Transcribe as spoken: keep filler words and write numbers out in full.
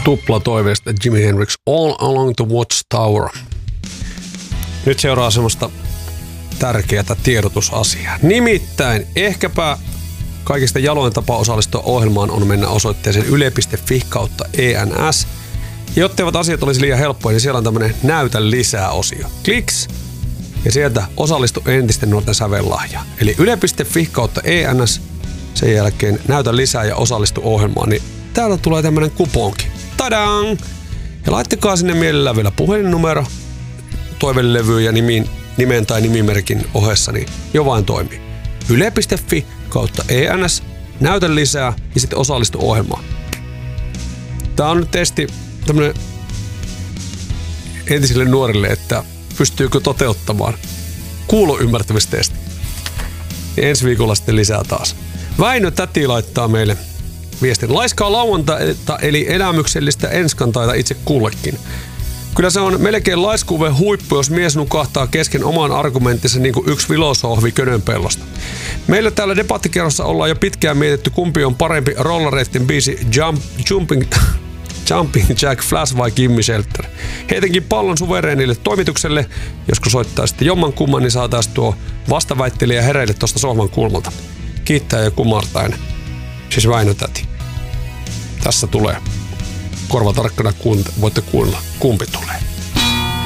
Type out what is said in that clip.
Tupla toiveesta Jimi Hendrix All Along the Watchtower. Nyt seuraa semmoista tärkeää tiedotusasiaa. Nimittäin ehkäpä kaikista jaloin tapa osallistua ohjelmaan on mennä osoitteeseen yle piste fi kautta E N S. Jotteivät asiat olisi liian helppoja, niin siellä on tämmönen näytä lisää -osio. Kliks ja sieltä osallistu entisten nuorten sävellahjaan. Eli yle piste fi kautta E N S, sen jälkeen näytä lisää ja osallistu ohjelmaan, niin täällä tulee tämmönen kuponki. Tadaan! Ja laittakaa sinne mielellään vielä puhelinnumero, toivelevy ja nimin, nimen tai nimimerkin ohessa, niin jo vain toimii. yle piste fi kautta E N S, näytä lisää ja sitten osallistu ohjelmaan. Tää on nyt testi tämmönen entisille nuorille, että pystyykö toteuttamaan kuulo-ymmärtämistesti. Ja ensi viikolla sitten lisää taas. Väinö Täti laittaa meille viestin. Laiskaa lauantaita eli elämyksellistä enskantaita itse kullekin. Kyllä se on melkein laiskuuden huippu, jos mies nukahtaa kesken oman argumenttinsa niin kuin yksi filosofi Könönpellosta. Meillä täällä debattikerrossa ollaan jo pitkään mietitty, kumpi on parempi Rollareiden biisi Jump, Jumping, Jumping Jack Flash vai Gimme Shelter. Heitinkin pallon suvereenille toimitukselle. Joskus soittaa sitten jomman kumman, niin saataisiin tuo vastaväittelijä hereille tuosta sohvan kulmalta. Kiittää ja kumartaen. Siis Väinö Täti. Tässä tulee. Korva tarkkana, kun voitte kuunnella, kumpi tulee.